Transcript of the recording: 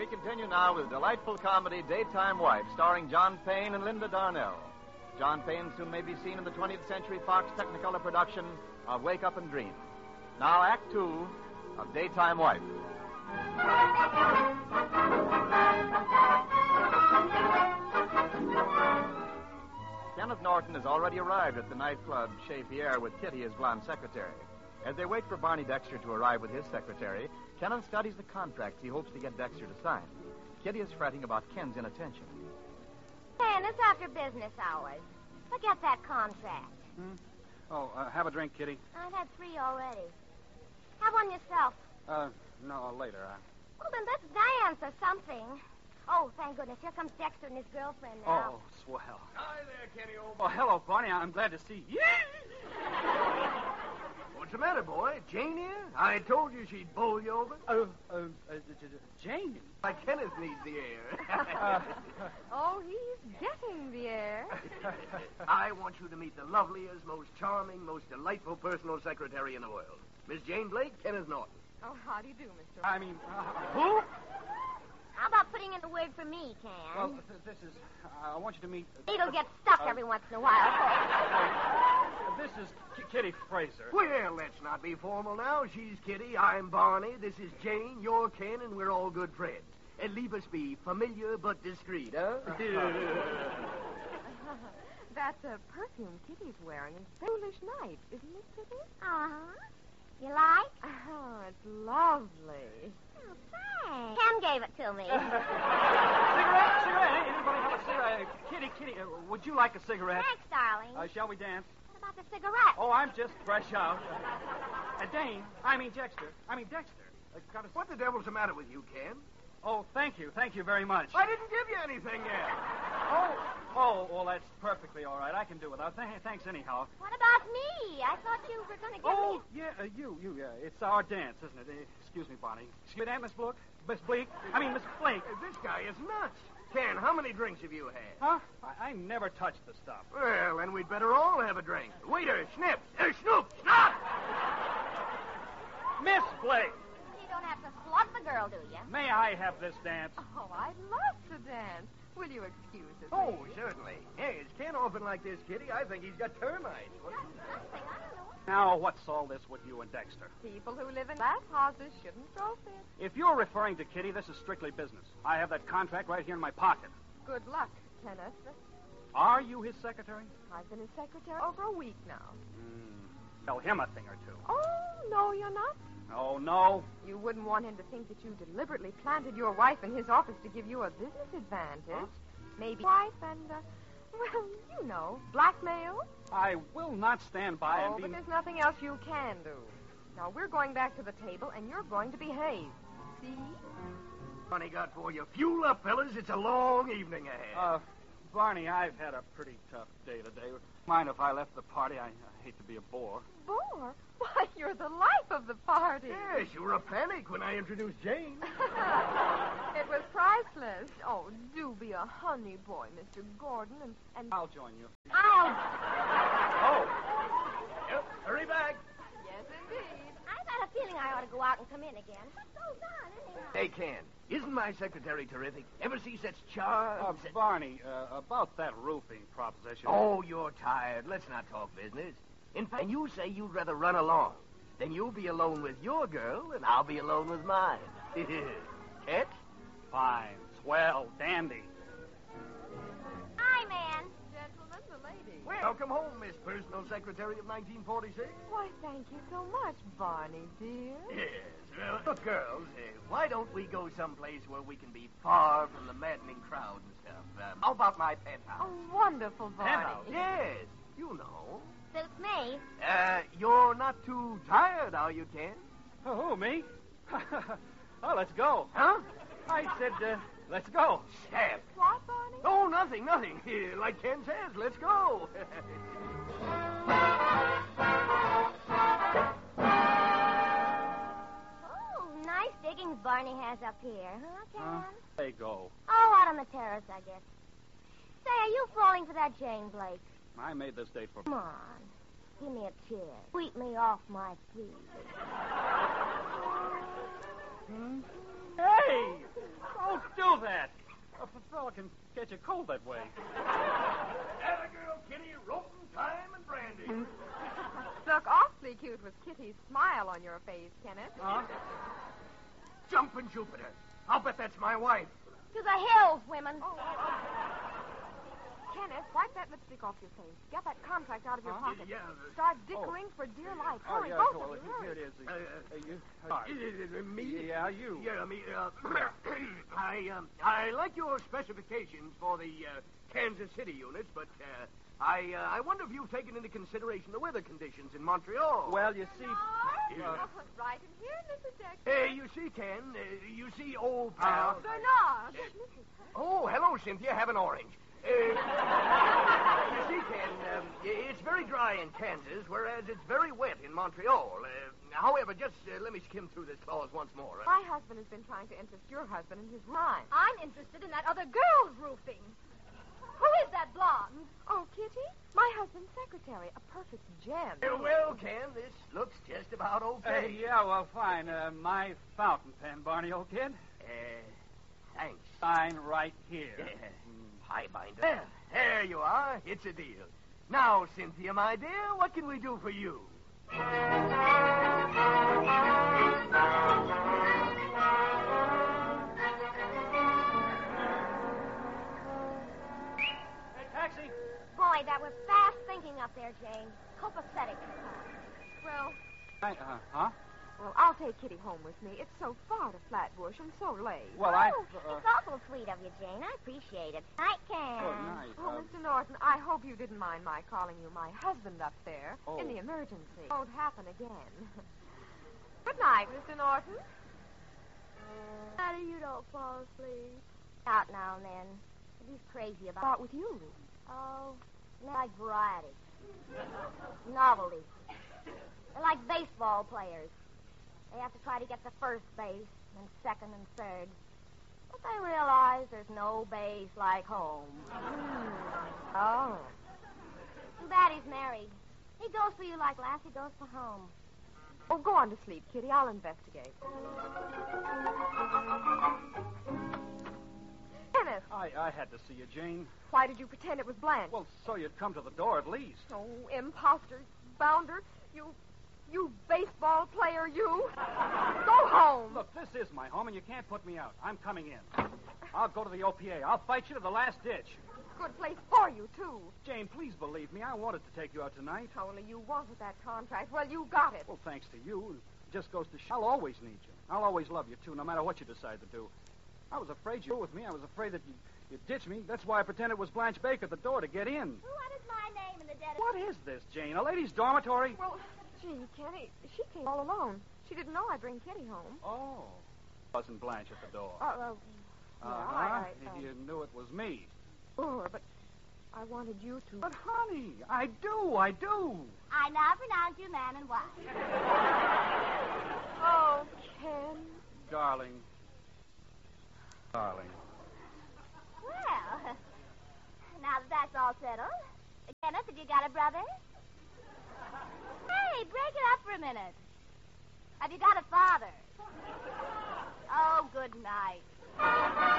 continue now with delightful comedy Daytime Wife, starring John Payne and Linda Darnell. John Payne soon may be seen in the 20th Century Fox Technicolor production of Wake Up and Dream. Now, Act Two of Daytime Wife. Kenneth Norton has already arrived at the nightclub Chez Pierre with Kitty, his blonde secretary. As they wait for Barney Dexter to arrive with his secretary, Kenneth studies the contracts he hopes to get Dexter to sign. Kitty is fretting about Ken's inattention. Ken, it's after business hours. Forget that contract. Have a drink, Kitty. I've had 3 already. Have one yourself. No, later. Well, then let's dance or something. Oh, thank goodness. Here comes Dexter and his girlfriend now. Oh, swell. Hi there, Kenny, old Oh, hello, Barney. I'm glad to see you. What's the matter, boy? Jane here? I told you she'd bowl you over. Jane? My Kenneth needs the air. Oh, he's getting the air. I want you to meet the loveliest, most charming, most delightful personal secretary in the world. Miss Jane Blake, Kenneth Norton. Oh, how do you do, Mr. I mean, who? How about putting in a word for me, Ken? Well, this is... I want you to meet... It'll get stuck every once in a while. This is Kitty Fraser. Well, let's not be formal now. She's Kitty, I'm Barney, this is Jane, you're Ken, and we're all good friends. And leave us be familiar but discreet, huh? That's a perfume Kitty's wearing. It's Foolish Night, isn't it, Kitty? Uh-huh. You like? Oh, it's lovely. Oh, thanks. Ken gave it to me. Cigarette. Anybody have a cigarette? Kitty, would you like a cigarette? Thanks, darling. Shall we dance? What about the cigarette? Oh, I'm just fresh out. Dexter. What the devil's the matter with you, Ken? Oh, thank you very much. I didn't give you anything yet. Well, that's perfectly all right. I can do without. Thanks anyhow. What about me? I thought you were going to give me... You. It's our dance, isn't it? Excuse me, Bonnie. Excuse me, Miss Blake. Miss Blake. This guy is nuts. Ken, how many drinks have you had? Huh? I never touched the stuff. Well, then we'd better all have a drink. Waiter, snip. Snoop, stop! Miss Blake, You don't have to slug the girl, do you? may I have this dance? Oh, I'd love to dance. Will you excuse us? Oh, please? certainly. Hey, is Ken often like this, Kitty? I think he's got termites. Nothing. I don't know. Now, what's all this with you and Dexter? People who live in glass houses shouldn't throw fits. If you're referring to Kitty, this is strictly business. I have that contract right here in my pocket. Good luck, Kenneth. Are you his secretary? I've been his secretary over a week now. Tell him a thing or two. Oh, no, you're not. Oh, no. You wouldn't want him to think that you deliberately planted your wife in his office to give you a business advantage. Huh? Maybe wife and, well, you know, blackmail. I will not stand by and Oh, be... but there's nothing else you can do. Now, we're going back to the table, and you're going to behave. See? Funny got for you. Fuel up, fellas. It's a long evening ahead. Barney, I've had a pretty tough day today. Mind if I left the party? I hate to be a bore. Bore? Why, you're the life of the party. Yes, you were a panic when I introduced Jane. It was priceless. Oh, do be a honey boy, Mr. Gordon, and... I'll join you. Oh. Yep, hurry back. Yes, indeed. I've got a feeling I ought to go out and come in again. What goes on, anyhow? Hey, Ken, isn't my secretary terrific? Ever see such charm? Barney, about that roofing proposition. Oh, you're tired. Let's not talk business. In fact, you say you'd rather run along. Then you'll be alone with your girl, and I'll be alone with mine. Catch? Fine. Swell. Dandy. Hi, man. Gentlemen, the lady. Welcome home, Miss Personal Secretary of 1946. Why, thank you so much, Barney, dear. Yes. Well, look, girls, why don't we go someplace where we can be far from the maddening crowd and stuff? How about my penthouse? Oh, wonderful, Barney. Penthouse? Yes, you know. Suits me. You're not too tired, are you, Ken? Oh, me? Oh, let's go. Huh? I said, let's go. Shep. What, Barney? Oh, nothing. Like Ken says, let's go. Oh, nice diggings Barney has up here, huh, Ken? They go. Oh, out on the terrace, I guess. Say, are you falling for that Jane Blake? I made this date for... Come on. Give me a kiss. Sweep me off my feet. Hey! Don't can catch a cold that way. Have a girl, Kitty, rope and time and brandy. Look awfully cute with Kitty's smile on your face, Kenneth. Huh? Jumping Jupiter. I'll bet that's my wife. To the hills, women. Kenneth, wipe that lipstick off your face. Get that contract out of your pocket. Yeah. Start dickering for dear life. Oh, Hurry, yeah, both well, of you. here Hurry. it is. Me? Yeah, you. Yeah, me. I like your specifications for the Kansas City units, but I wonder if you've taken into consideration the weather conditions in Montreal. Well, you see... Right in here, Mrs. Dexter. You see, Ken, you see, old pal. Bernard. Oh, hello, Cynthia. Have an orange. You see, Ken, it's very dry in Kansas, whereas it's very wet in Montreal. However, just let me skim through this clause once more. My husband has been trying to interest your husband in his rhyme. I'm interested in that other girl's roofing. Who is that blonde? Oh, Kitty? My husband's secretary. A perfect gem. Well, Ken, this looks just about okay. yeah, well, fine. My fountain pen, Barney, old kid. Thanks. Sign right here. High binder. There you are. It's a deal. Now, Cynthia, my dear, what can we do for you? Taxi. Boy, that was fast thinking up there, Jane. Copacetic. Well, Huh? well, I'll take Kitty home with me. It's so far to Flatbush and so late. Well, It's awful sweet of you, Jane. I appreciate it. Night, Ken. Oh, nice. Oh, Mr. Norton, I hope you didn't mind my calling you my husband up there in the emergency. Won't happen again. Good night, Mr. Norton. Daddy, you don't fall asleep. Out now and then. He's crazy about Out with you. Oh, they like variety. Novelty. They're like baseball players. They have to try to get to first base, then second and third. But they realize there's no base like home. Oh. Too bad he's married. He goes for you like Lassie goes for home. Oh, go on to sleep, Kitty. I'll investigate. Kenneth, I had to see you, Jane. why did you pretend it was Blanche? Well, so you'd come to the door at least. Oh, imposter, bounder. You baseball player, you. Go home. Look, this is my home, and you can't put me out. I'm coming in. I'll go to the OPA. I'll fight you to the last ditch. Good place for you, too. Jane, please believe me. I wanted to take you out tonight. Only you wanted that contract. Well, you got it. Well, thanks to you. It just goes to show I'll always need you. I'll always love you, too, no matter what you decide to do. I was afraid you were with me. I was afraid that you'd ditch me. That's why I pretended it was Blanche Baker at the door to get in. What is my name in the dead of... What is this, Jane? A ladies' dormitory? Well, gee, Kenny, she came all alone. She didn't know I'd bring Kitty home. Oh. Wasn't Blanche at the door? Yeah, You knew it was me. Sure, but I wanted you to. But, honey, I do. I now pronounce you man and wife. Oh, Ken. Darling. Well, now that that's all settled, Kenneth, have you got a brother? Hey, break it up for a minute. Have you got a father? Oh, good night.